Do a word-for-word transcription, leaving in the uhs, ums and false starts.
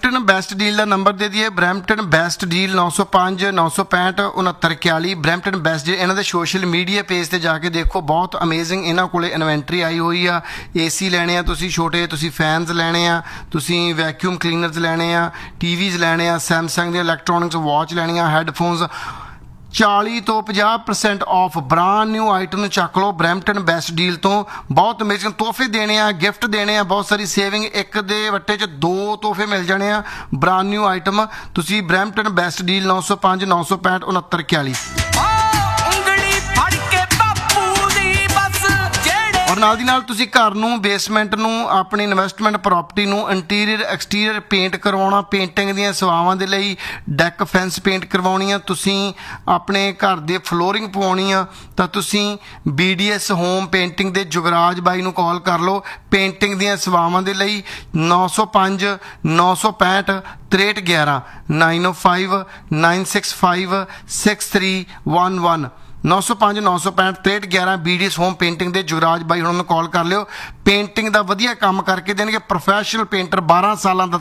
Brampton best deal ਦਾ number ਦੇ ਦਈਏ। Brampton best deal ਨੌ ਸੌ ਪੰਜ ਨੌ ਸੌ ਪੈਂਹਠ ਉਣਹੱਤਰ ਇਕਤਾਲੀ। ਬਰੈਂਪਟਨ ਬੈਸਟ ਡੀਲ ਇਹਨਾਂ ਦੇ ਸੋਸ਼ਲ ਮੀਡੀਆ ਪੇਜ ਤੇ ਜਾ ਕੇ ਦੇਖੋ, ਬਹੁਤ ਅਮੇਜ਼ਿੰਗ ਇਹਨਾਂ ਕੋਲੇ ਇਨਵੈਂਟਰੀ ਆਈ ਹੋਈ ਆ। ਏਸੀ ਲੈਣੇ ਆ ਤੁਸੀਂ ਛੋਟੇ, ਤੁਸੀਂ ਫੈਨਸ ਲੈਣੇ ਆ, ਤੁਸੀਂ ਵੈਕਿਊਮ ਕਲੀਨਰਸ ਲੈਣੇ ਆ, ਟੀਵੀਜ਼ ਲੈਣੇ ਆ, ਸੈਮਸੰਗ ਦੀਆਂ ਇਲੈਕਟ੍ਰੋਨਿਕਸ ਵਾਚ ਲੈਣੀਆਂ, ਹੈਡਫੋਨਸ ਚਾਲੀ ਤੋਂ ਪੰਜਾਹ percent off brand new item ਨੂੰ ਚੱਕ ਲਓ ਬਰੈਂਪਟਨ ਬੈਸਟ ਡੀਲ ਤੋਂ। ਬਹੁਤ ਅਮੇਜ਼ਿੰਗ ਤੋਹਫੇ ਦੇਣੇ ਆ, ਗਿਫਟ ਦੇਣੇ ਆ, ਬਹੁਤ ਸਾਰੀ ਸੇਵਿੰਗ, ਇੱਕ ਦੇ ਵੱਟੇ 'ਚ ਦੋ ਤੋਹਫੇ ਮਿਲ ਜਾਣੇ ਆ। ਬ੍ਰਾਂਡ ਨਿਊ ਆਈਟਮ ਤੁਸੀਂ ਬਰੈਂਪਟਨ ਬੈਸਟ ਡੀਲ ਨੌ ਸੌ ਪੰਜ ਨੌ ਸੌ ਪੈਂਹਠ ਉਣਹੱਤਰ ਇਕਤਾਲੀ। ਔਰ ਨਾਲ ਦੀ ਨਾਲ ਤੁਸੀਂ ਘਰ ਨੂੰ, ਬੇਸਮੈਂਟ ਨੂੰ, ਆਪਣੀ ਇਨਵੈਸਟਮੈਂਟ ਪ੍ਰੋਪਰਟੀ ਨੂੰ ਇੰਟੀਰੀਅਰ ਐਕਸਟੀਰੀਅਰ ਪੇਂਟ ਕਰਵਾਉਣਾ, ਪੇਂਟਿੰਗ ਦੀਆਂ ਸੇਵਾਵਾਂ ਦੇ ਲਈ ਡੈਕ ਫੈਂਸ ਪੇਂਟ ਕਰਵਾਉਣੀ ਆ, ਤੁਸੀਂ ਆਪਣੇ ਘਰ ਦੇ ਫਲੋਰਿੰਗ ਪਵਾਉਣੀ ਆ, ਤਾਂ ਤੁਸੀਂ B D S home painting ਦੇ ਜੁਗਰਾਜ ਬਾਈ ਨੂੰ ਕਾਲ ਕਰ ਲਓ ਪੇਂਟਿੰਗ ਦੀਆਂ ਸੇਵਾਵਾਂ ਦੇ ਲਈ। ਨੌ ਸੌ ਪੰਜ ਨੌ ਸੌ ਪੈਂਹਠ ਤਰੇਹਠ ਗਿਆਰਾਂ ਨਾਈਨ ਓ five nine six five six three one one ਨੌ ਸੌ ਪੰਜ ਨੌ ਸੌ ਪੈਂਹਠ ਤਰੇਹਠ ਗਿਆਰਾਂ B D S home painting ਦੇ ਜੁਗਰਾਜ ਬਾਈ ਹੁਣ ਨੂੰ ਕਾਲ ਕਰ ਲਿਓ। ਪੇਂਟਿੰਗ ਦਾ ਵਧੀਆ ਕੰਮ ਕਰਕੇ ਦੇਣਗੇ, ਪ੍ਰੋਫੈਸ਼ਨਲ ਪੇਂਟਰ, ਬਾਰਾਂ ਸਾਲਾਂ ਦਾ